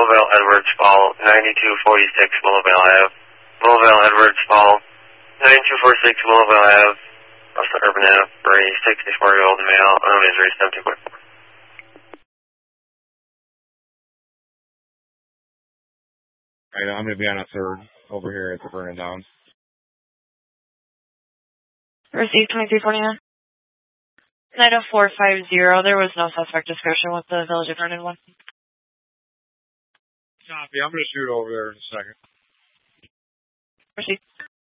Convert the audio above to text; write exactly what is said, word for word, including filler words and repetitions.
Millvale Edwards Fall, ninety-two forty-six Millvale Ave. Millvale Edwards Fall, ninety-two forty-six Millvale Ave. Also Urban Ave for a sixty-four-year-old male, known as race seventeen point four. Alright, I'm going to be on a third over here at the Vernon Downs. Received twenty-three forty-nine. nine oh four five zero, there was no suspect description with the Village of Vernon one. Copy, I'm going to shoot over there in a second. Received.